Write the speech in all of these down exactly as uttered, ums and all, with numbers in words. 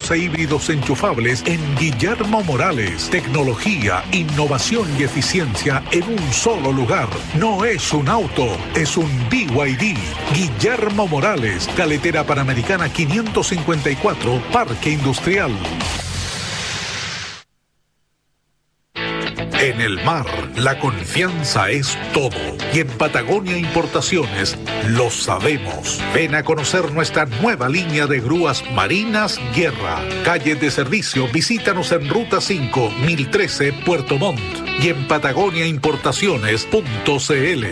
e híbridos enchufables en Guillermo Morales. Tecnología, innovación y eficiencia en un solo lugar. No es un auto, es un B Y D. Guillermo Morales, Carretera Panamericana quinientos cincuenta y cuatro, Parque Industrial. En el mar, la confianza es todo. Y en Patagonia Importaciones lo sabemos. Ven a conocer nuestra nueva línea de grúas marinas Guerra. Calle de servicio, visítanos en Ruta cinco, mil trece, Puerto Montt. Y en patagonia importaciones punto c l.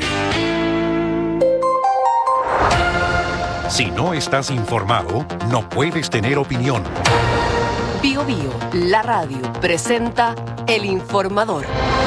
Si no estás informado, no puedes tener opinión. Bio Bio, la radio, presenta El Informador.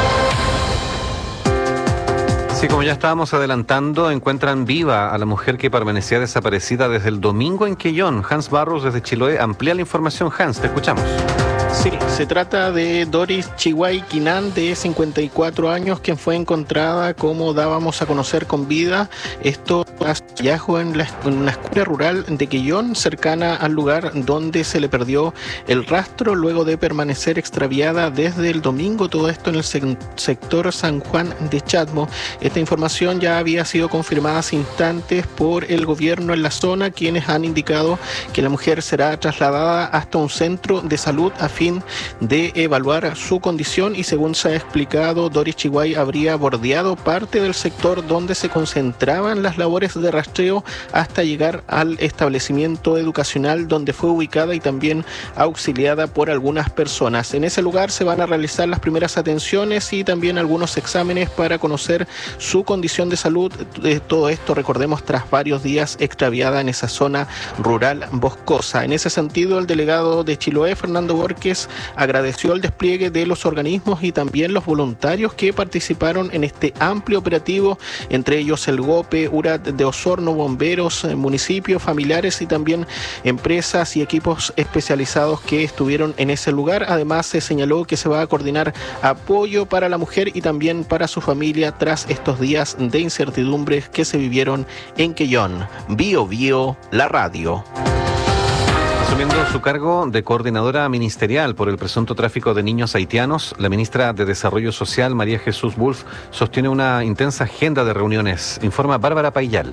Sí, como ya estábamos adelantando, encuentran viva a la mujer que permanecía desaparecida desde el domingo en Quellón. Hans Barros desde Chiloé amplía la información. Hans, te escuchamos. Sí, se trata de Doris Chihuay Quinan, de cincuenta y cuatro años, quien fue encontrada, como dábamos a conocer, con vida. Esto tras hallazgo en, la, en una escuela rural de Quellón, cercana al lugar donde se le perdió el rastro luego de permanecer extraviada desde el domingo. Todo esto en el se- sector San Juan de Chadmo. Esta información ya había sido confirmada hace instantes por el gobierno en la zona, quienes han indicado que la mujer será trasladada hasta un centro de salud a fin de evaluar su condición, y según se ha explicado, Doris Chihuay habría bordeado parte del sector donde se concentraban las labores de rastreo hasta llegar al establecimiento educacional donde fue ubicada y también auxiliada por algunas personas. En ese lugar se van a realizar las primeras atenciones y también algunos exámenes para conocer su condición de salud. Todo esto, recordemos, tras varios días extraviada en esa zona rural boscosa. En ese sentido, el delegado de Chiloé, Fernando Borges, agradeció el despliegue de los organismos y también los voluntarios que participaron en este amplio operativo, entre ellos el GOPE, URAT de Osorno, bomberos, municipios, familiares y también empresas y equipos especializados que estuvieron en ese lugar. Además, se señaló que se va a coordinar apoyo para la mujer y también para su familia tras estos días de incertidumbres que se vivieron en Quellón. Bio Bio, la radio. Asumiendo su cargo de coordinadora ministerial por el presunto tráfico de niños haitianos, la ministra de Desarrollo Social, María Jesús Wolf, sostiene una intensa agenda de reuniones. Informa Bárbara Paillal.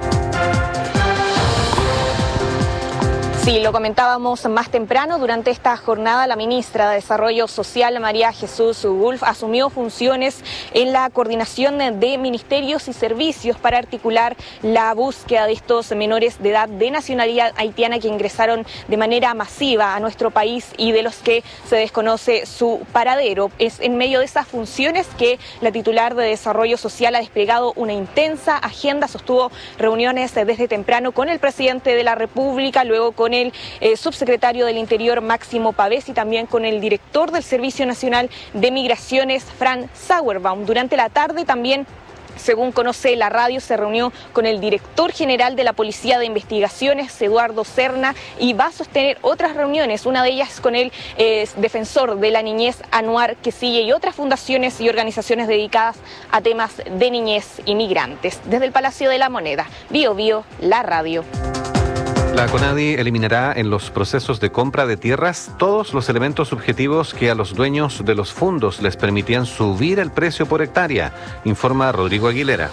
Sí, lo comentábamos más temprano. Durante esta jornada, la ministra de Desarrollo Social, María Jesús Wolf, asumió funciones en la coordinación de ministerios y servicios para articular la búsqueda de estos menores de edad de nacionalidad haitiana que ingresaron de manera masiva a nuestro país y de los que se desconoce su paradero. Es en medio de esas funciones que la titular de Desarrollo Social ha desplegado una intensa agenda. Sostuvo reuniones desde temprano con el presidente de la República, luego con el eh, subsecretario del Interior, Máximo Pavés, y también con el director del Servicio Nacional de Migraciones, Fran Sauerbaum. Durante la tarde también, según conoce la radio, se reunió con el director general de la Policía de Investigaciones, Eduardo Serna, y va a sostener otras reuniones, una de ellas con el eh, defensor de la niñez, Anuar Quesille, y otras fundaciones y organizaciones dedicadas a temas de niñez y migrantes. Desde el Palacio de la Moneda, Bio Bio, la radio. La CONADI eliminará en los procesos de compra de tierras todos los elementos subjetivos que a los dueños de los fondos les permitían subir el precio por hectárea, informa Rodrigo Aguilera.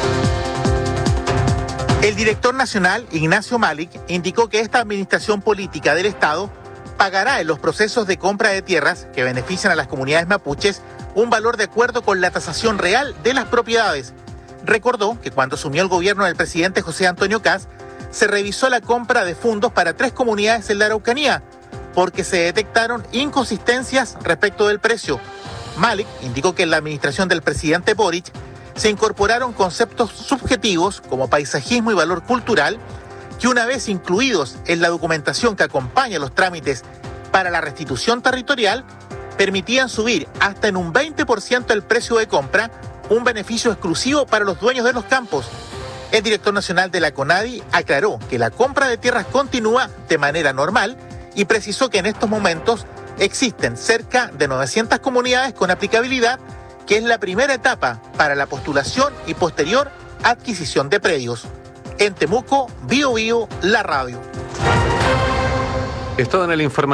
El director nacional, Ignacio Malik, indicó que esta administración política del Estado pagará en los procesos de compra de tierras que benefician a las comunidades mapuches un valor de acuerdo con la tasación real de las propiedades. Recordó que cuando asumió el gobierno del presidente José Antonio Kast, se revisó la compra de fondos para tres comunidades en la Araucanía, porque se detectaron inconsistencias respecto del precio. Malik indicó que en la administración del presidente Boric se incorporaron conceptos subjetivos como paisajismo y valor cultural, que una vez incluidos en la documentación que acompaña los trámites para la restitución territorial, permitían subir hasta en un veinte por ciento el precio de compra, un beneficio exclusivo para los dueños de los campos. El director nacional de la CONADI aclaró que la compra de tierras continúa de manera normal y precisó que en estos momentos existen cerca de novecientas comunidades con aplicabilidad, que es la primera etapa para la postulación y posterior adquisición de predios. En Temuco, Bio Bio, la radio. Es todo en el informe.